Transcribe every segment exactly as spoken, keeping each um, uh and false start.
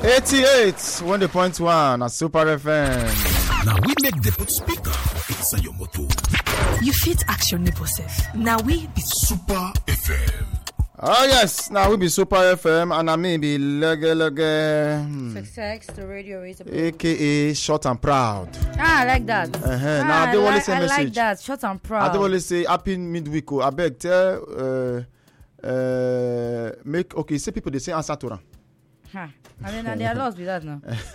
eighty-eight, one point one at Super F M. Now we make the put speaker inside your motor. You fit ask your neighbor self. Now we be Super F M. Oh yes, now we be Super F M and I may be Lege Lege. Success, the radio is A K A Short and Proud. Ah, I like that. Uh-huh. Ah, Now I, they like, always say I message. like that. Short and proud. I don't always say happy midweek. I beg tell uh, uh, make okay. Say people they say answer to them. Huh. I mean, and they are lost with that now.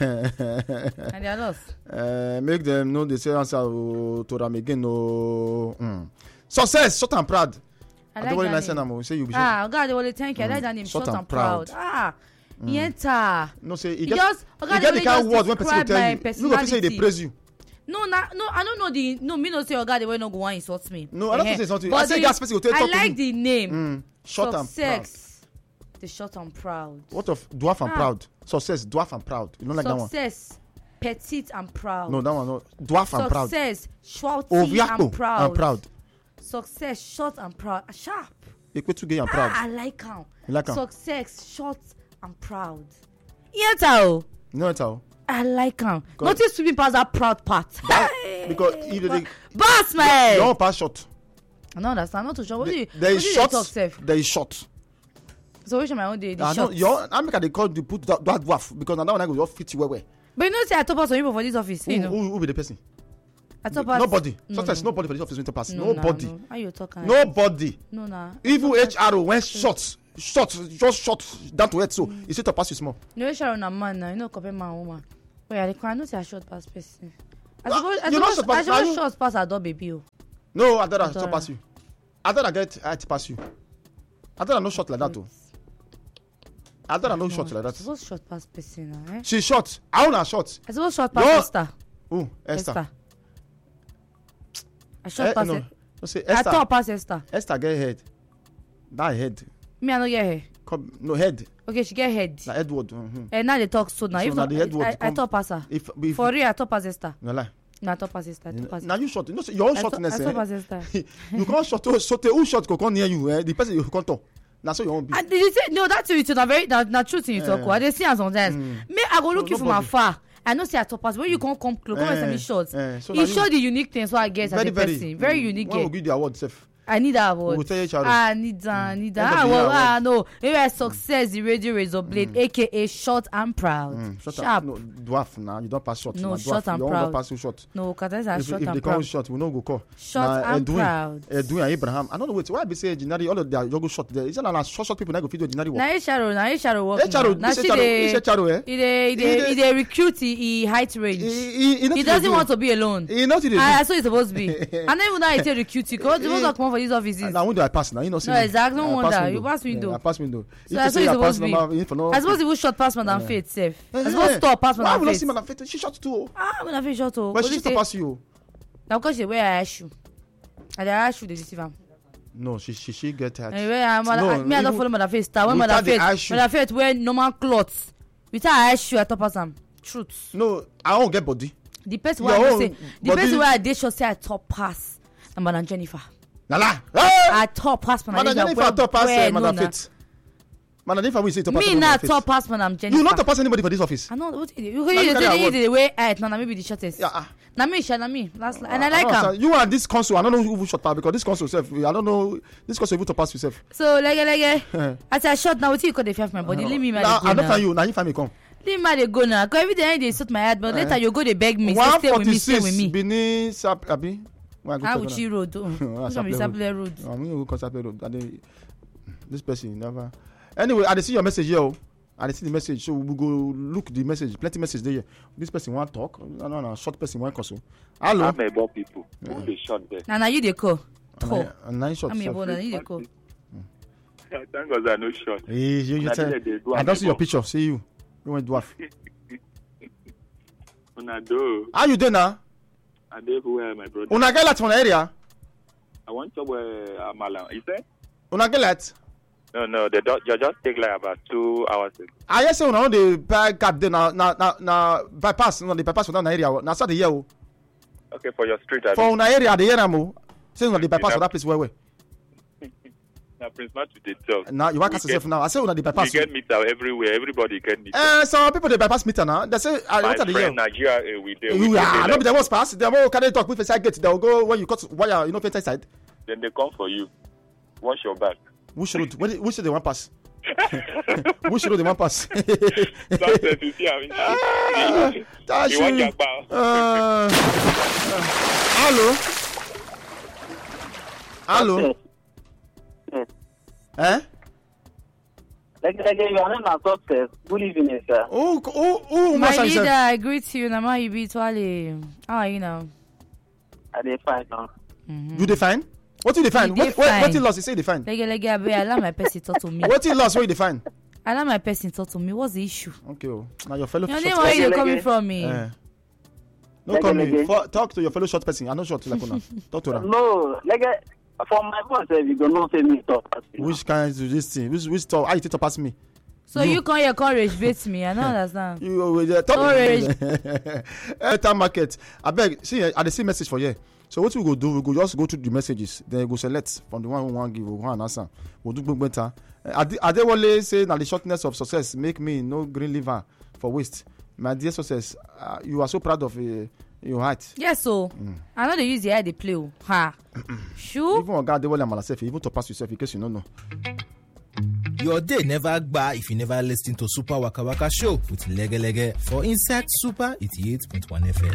And they are lost. Uh, make them know they say answer to them again. No mm. Success, short and proud. I I like don't want that to say name. no. Say you be Ah, oh God, they will thank you. I like that name. Short, and proud. Ah, yenta. no say you You get just- you okay, get they the kind of just word when person will describe tell my you. You go say they personality. praise you. No, na, no, I don't know the no. Me no say oh God, they will not go and insult me. No, I don't Eh-heh. say something. But I say the- gas person will tell I talk to like you. the name. Mm. Short and proud. Success. The short and proud. What of dwarf and Ah. proud? Success, dwarf and proud. You don't like that one? Success, petite and proud. No, that one no. Dwarf and proud. Success, short Oviaco and proud. and proud. Success, short and proud. Ah, sharp. Ekwetu gay and proud. Ah, I like am. You like am? Success, short and proud. Yenta o. You know it how? I like am. God. Notice sweeping past that proud part. Because if they, they Boss man. your own pass short. I don't understand. Not too sure. What do you? There what is do you short. talk sef? There is short. So which one my own day? The I short. know your I make they call the put that, that dwarf because now that one I go just fit you well well. But you know, say I top us on people for this office. Who, You know, who, who be the person? I top us. Nobody. No, Sometimes no. nobody for this office winter pass. No, Nobody. Nah, no. How you talking? Nobody. No, nah. Even H R O when short, short, just short down to earth. So you see to pass you small. No, Sharon a man now. You know, compare man and woman. Wait, I can't. I know say I short pass person. I Ah, suppose I you know suppose short I pass- suppose now you- short pass adore baby. Oh. No, I thought I Adora. short pass you. I thought I get height pass you. I thought I no short like that too. I thought I no short like I that. suppose short pass person now. Eh? She short. I wanna short. I suppose short pass No. Esther. Who? Esther. Esther. I short Eh, pass. no. E- No say I Esther. thought pass Esther. Esther get head. That head. Me I no get her. Come no head. Okay, she get head. Na Edward. Mm-hmm. And now they talk so now. So If now not, the head word I, I come- thought pass her. If, if For real, I thought pass Esther. no lie. No, I thought pass Esther. I thought pass. Now you short. You know say your own I thought- shortness. I thought pass Eh? Esther. You can't short. So so the who short go come near you. Eh? The person you can't talk. Now so you won't be. And did you say no? That's it. Na very na na true thing you talk. Eh. Oh. I dey see am sometimes. Me, I go look No, you from nobody. afar. I know say I top pass. When you come come close, come and send me Eh, shots. eh, so now It you- show the unique things. So I guess as very a very person, very unique. When we girl. give the award, self. I need that We award. will tell H R O. Ah, need that, need that. End of Ah, the well, year ah, award. no. Maybe I success the radio razor blade, aka short and proud. Mm, short Sharp. and, no, dwarf now. You don't pass short. No, na short dwarf. and Your own proud. go pass you short. No, because I If, short if they and call proud. you short, we no go call. Short Na and Edwin, proud. Edwin and Abraham. I don't know what why be say ordinary. All of their you go short there. Is that na short short people na go fit do ordinary work? Na H R O, na H R O work. H R O, now. Na this she H R O, dey, this H R O, eh? he dey, he He dey, dey- he dey recruit he, he height range. He, He, he, he, not doesn't want to be alone. He not to do. I, I saw it's supposed to be. I don't even know how he take recruit you. Because you want to come for these offices. Now window I pass now. You know see. No, me. exactly, no I wonder. pass You pass window. Yeah, I pass window. So If I you saw say it's I supposed pass to be. number, if no. I suppose even short pass Madam Faith safe. I suppose Eh, tall pass why Madam we not Faith. see Madam Faith? She short too. oh. Ah, Madam Faith short oh. But What she do still you say? pass you. oh. Na because she wear her shoe. And her shoe dey deceive am. No, she she she get her. And wear her Madam- No, me I don't even follow Madam Faith style. When without Madam the Faith, eye shoe. Madam Faith wear normal clothes. Without her shoe, I top pass am. Truth. No, I won't get body. The person Your wey I own say, the body- person wey I dey sure say I top pass na Madam Jennifer. Nala. Hey! I top pass Madam Madam Jennifer. Jennifer top pass Well, uh, no, Madam na. Faith. Madam Jennifer will say top pass Me Madam na Faith. top pass Madam Jennifer. You not top pass anybody for this office. I know what you Now you you dey carry say award. you dey wear height na na maybe the shortest. Yeah. ah. Na me sha na me last and I I like don't am. understand. You and this console, I don't know who shot pass because this console self, I don't know this console even to pass yourself. So lege lege. As I short now, wetin you call dey fear for my body? Leave me ma Now, dey I go don't find now. you. Now you find me come. Leave me ma dey go now. Cause every day dey sort my head, but Eh. later you go dey beg me, say One stay with me, stay with forty-six me. Benin Sap Abi. Where I go How check would on she road? Oh, Ah, this one be Sapele Sapele road. am. I'm going to go Sapele road. I dey- This person never. Anyway, I dey see your message here. oh. I dey see the message, so we go look the message. Plenty message there. This person want talk. No, no, no. Short person want console. Hello. I'm about people who they shot there. Na na you dey call. Talk. And nine short. I'm a self. boy, na you dey call. Thank God I no shot. Hey, you, you Na tell. there they do I am don't see your about. picture. See you. You went dwarf. Una do. How you doing now? I dey everywhere, my brother. Una get that from the area? I want to wear Amala. Is that? Una get that? No, no. They don't. You just take like about two hours. ago. I hear say una no dey buy card there na na na na bypass na the bypass for that area. Na start the year o. Okay, for your street. I For mean. una area the hear am o. Say una dey bypass for that place well well. Now, Prince Matthew did talk. Now you want to yourself now. I say una dey bypass. We get meter everywhere. Everybody get meter. Eh, some people dey bypass meter now. They say, I My what are the year? friend Nigeria, uh, we there. You are not be the ones pass. They will carry talk with side gate. They will go when you cut wire. You know, fence side. Then they come for you. Wash your back. Which road? Which should they want pass? Which road they want pass? That's it. You see how it is. That's You want you. your bow. Uh, Hello. Hello. Yes. Eh? Like, like you are not success. Good evening, sir. Oh, oh, oh, My Masa, you leader, said- I greet you. Nama, you be Twale. How are you now? I dey fine now. You define? What you define? You What, what, what define. you lost? You say define. Like, like, I allow my person talk to me. What you lost? What you define? Allow my person talk to me. What's the issue? Okay, oh. Now your fellow Your short name, where person. you Lege, coming lege. from me? Eh. No Lege, call me. lege. For, talk to your fellow short person. I know short like una. Talk to her. No, like uh, for my voice, uh, you go not say me talk. Which kind of this thing? Which which talk? How you take to pass me? So you come here, come rage bait me. I don't understand. You uh, talk. Sorry. Airtime market. I beg. See, I dey see message for here. So what we go do? We go just go through the messages. Then we go select from the one we want give. We want answer. We'll do big better. Ade- Adewale say na the shortness of success make me no green liver for waste. My dear success, uh, you are so proud of uh, your height. Yes, so I know they use the eye they play. oh. Ha. Sure. Even Oga Adewale Amala sef, even to pass yourself in case you don't know. Your day never gba if you never listen to Super Waka Waka Show with Lege Lege for Inside Super eighty-eight point one F M.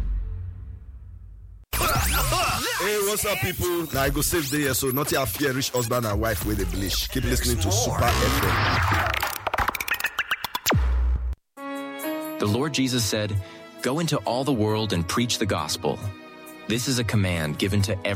Hey, what's up, people? Now I go save the year, so not your fear rich husband and wife with the bleach. Keep listening to Super F M. The Lord Jesus said, "Go into all the world and preach the gospel." This is a command given to everyone.